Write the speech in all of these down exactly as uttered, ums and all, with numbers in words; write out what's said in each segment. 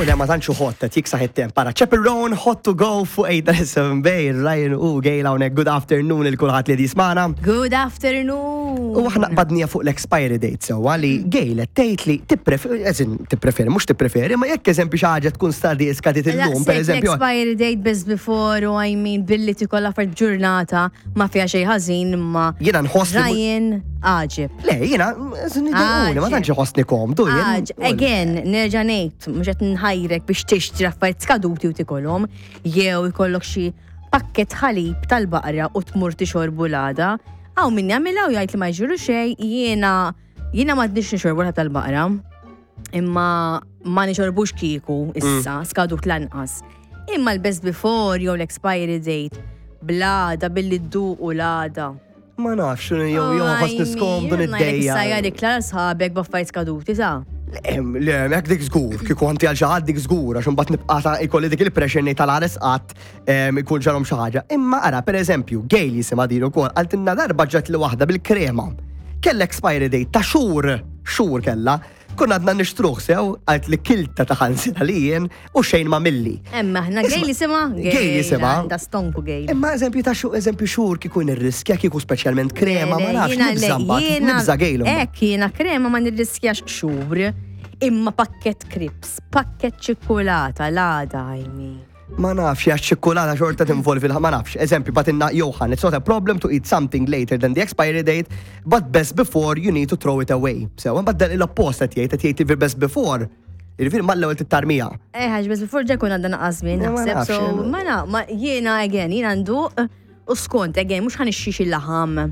U le ma tantxu hot, jiksaħ it-tempara. Chaperone, hot to go fuq eight seven Bay, Ryan u Gejla unek, good afternoon il-kulħat li dismana. Good afternoon. U aħna badnija fuq l-expiry date sewa li Gejla tgħid li tippreferi, eżin tippreferi, mhux tippreferi, ma jekk eżempju xi ħaġa tkun stadi skadit illum, pereżempju. Expiry date best before u I mean billi tikolla far ġurnata ma fiha xejn ħażin imma jiena nħoss Ryan għaġib. Le, jiena ma tantx ħossni komdu jien. Again, nerġa' ngħid, mhux qed nħajrek biex tixtri affarijiet skaduti u tikollhom, jew ikollok xi pakket ħalib tal-baqra u tmur tixorbu l-għada. Aw min jagħmilha u jgħid li ma jġuru xejn, jiena jiena m'għadniex nixorbu l tal-baqra. Imma ma nixorbux kieku issa, skadut lanqas. Imma l-best before jew l-expiry date bl-għada billi dduq u l-għada. Ma nafx, jew jew ħoss niskomdu nid-dejja. Sa jgħid iklar sħabek b'affarijiet skaduti sa. Le, mek dik żgur, kieku ħanti għal xi ħadd dik żgur għax imbagħad nibqa' ikolli dik il-pressure ngħid tal-għares qatt ikun ġarhom xi ħaġa. Imma ara, pereżempju, Gejli simha dir ukoll qaltilna darba ġġet li waħda bil-krema. Kellha expiry date ta' xhur, xhur kellha. Kun għadna nixtruħ sew, għalt li kilta ta' ħansina li jien u xejn ma' milli. Emma, ħna Gejli sima? Gejli sima. Da stonku Gejli. Imma eżempju ta' xur, eżempju xur kiku nirriskja kiku specialment krema, ma nafx, nibżambat, nibża Gejlu. Ek, jiena krema ma nirriskjax xur, imma pakket krips, pakket ċikkulata, l-għada, għajmi. Ma nafx, jax ċikkulata xorta tinvolvi l-ħa, ma nafx. Eżempju, batinna Johan, it's not a problem to eat something later than the expiry date, but best before you need to throw it away. So, but dan il-oppost għet jgħid, għet jgħid best before. Irrifir ma l-ewel t-tarmija. Eħħaġ, best before ġekun għadda naqasmin, naħseb, so, ma na, ma jiena, again, jiena għandu, u skont, again, mux ħan ixxix il-laħam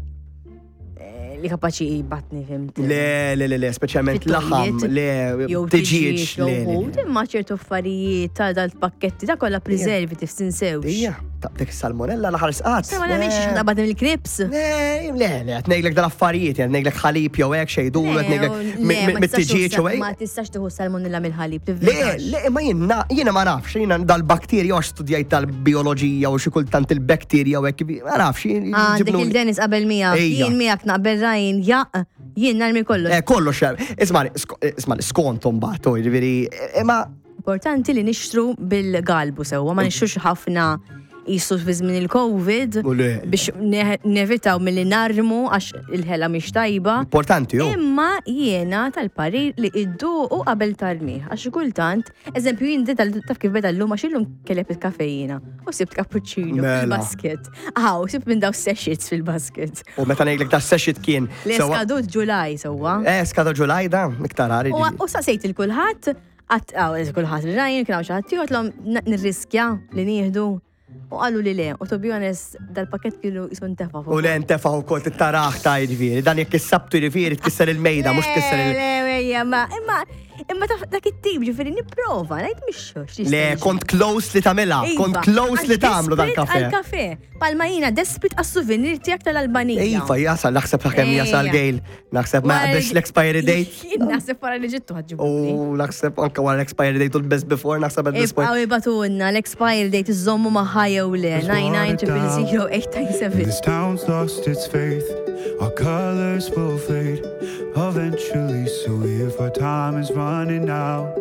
li kapaċi batni fimt. Le, le, le, le, specialment laħam, le, tiġiġ, le. Imma ċertu affarijiet ta' dal-pakketti ta' kolla preservatives tinsewx. Ija, ta' dik salmonella laħar sqat. Ma nagħmilx xi batni mill-krips. Le, le, le, qed ngħidlek dal-affarijiet, qed ngħidlek ħalib jew hekk xejdu, qed ngħidlek mit-tiġiġ jew hekk. Ma tistax tieħu salmonella mill-ħalib. Le, le, ma jiena jiena ma nafx, jiena dal-bakterja għax studjajt tal-bioloġija u xi kultant il-bakterja u hekk, ma nafx. Dik il-Dennis qabel miegħek, jien miegħek naqbel Ryan, jaq, jien narmi kollox. Eh, kollox, ismani, ismani, skontom battu, ġiviri, imma. Importanti li nixtru bil-galbu sewa, ma nixtrux ħafna jisu fi żmien il-Covid biex nevitaw milli narmu għax il-ħela mhix tajba. Importanti, jo. Imma jiena tal-parir li idduqu qabel tarmih. Għax kultant, eżempju jien taf kif beda llum għax illum kellep il-kafejjina u sibt cappuccino fil-basket. Ah, u sibt minn daw sessions fil-basket. U meta ngħidlek da session kien. Li skadut Ġulaj sewwa. Eh, skadut Ġulaj da, iktar għari. U saqsejt il-kulħadd, għaw, kulħadd il-Ryan, kien hawn xi ħadd jgħidlhom nirriskja li nieħdu. U għallu li le, u to be honest, dal-pakket kienu jisun tefa. U le ntefa u kol t-taraħ ta' ġviri, dan jek s-sabtu ġviri t-kisser il-mejda, mux t-kisser il- Le, imma, imma dak it-tib ġviri niprofa, najt mixxox. Le, kont close li tamela, kont close li tamlu dal-kafe. Għal-kafe, palma jina despit għas-souvenir tijak tal-Albanija. Iva, jasal, naħseb ħakem jasal Gejl, naħseb ma jaqbex l-expiry date. Jien naħseb wara li ġittu ħadġibni. U naħseb anka wara l-expiry date u l-best before, naħseb at this point. Għawi batunna, l-expiry date iżommu maħħaja u le, nine nine triple zero eight nine seven. This town's lost its faith, our colors will fade eventually, so if our time is running out,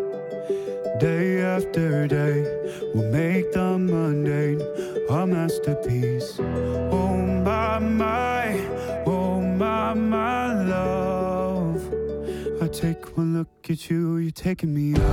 day after day, we'll make the mundane a masterpiece. Oh my, my, oh my, my love, I take one look at you, you're taking me out.